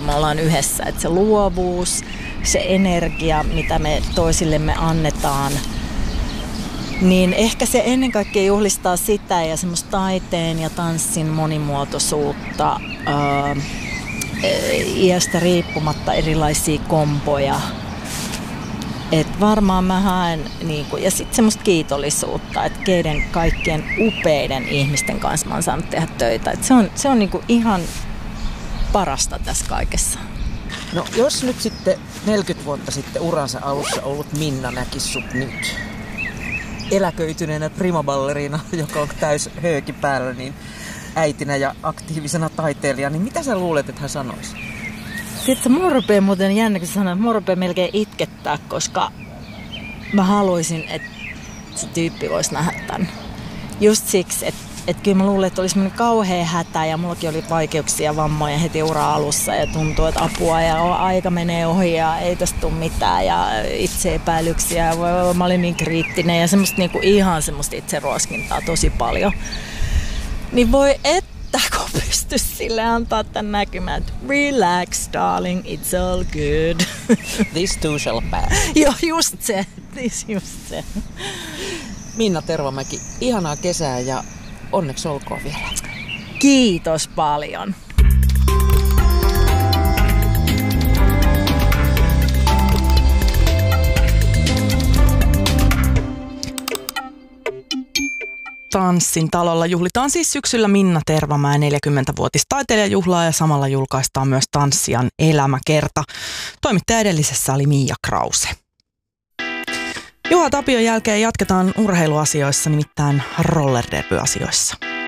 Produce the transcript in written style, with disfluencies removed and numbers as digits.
me ollaan yhdessä. Että se luovuus, se energia, mitä me toisillemme annetaan, niin ehkä se ennen kaikkea juhlistaa sitä ja semmoista taiteen ja tanssin monimuotoisuutta, iästä riippumatta erilaisia komboja. Et varmaan mä haen, ja sitten semmoista kiitollisuutta, että keiden kaikkien upeiden ihmisten kanssa mä oon saanut tehdä töitä. Et se on ihan parasta tässä kaikessa. No jos nyt sitten 40 vuotta sitten uransa alussa ollut Minna näkisi sut nyt eläköityneenä primaballeriina, joka on täys hööki päällä, niin äitinä ja aktiivisena taiteilijana, niin mitä sä luulet, että hän sanoisi? Tiedätkö, mulla rupeaa muuten jännä, kun sanoin, että mulla rupeaa melkein itkettää, koska mä haluaisin, että se tyyppi voisi nähdä tämän. Just siksi, että kyllä mä luulen, että olisi semmoinen kauhea hätä ja mullakin oli vaikeuksia ja vammoja heti ura alussa ja tuntuu, että apua ja aika menee ohi ja ei tästä tule mitään ja itseepäilyksiä. Mä olin niin kriittinen ja semmoista ihan semmoista itseruoskintaa tosi paljon. Niin voi kun pystyisi sille antaa tämän näkymään, että relax darling, it's all good. This too shall pass. Joo, just se. Minna Tervamäki, ihanaa kesää ja onneksi olkoon vielä. Kiitos paljon. Tanssin talolla juhlitaan siis syksyllä Minna Tervamäen 40-vuotistaiteilijajuhlaa ja samalla julkaistaan myös tanssijan elämäkerta. Toimittaja edellisessä oli Mia Krause. Juha Tapion jälkeen jatketaan urheiluasioissa, nimittäin rollerderby-asioissa.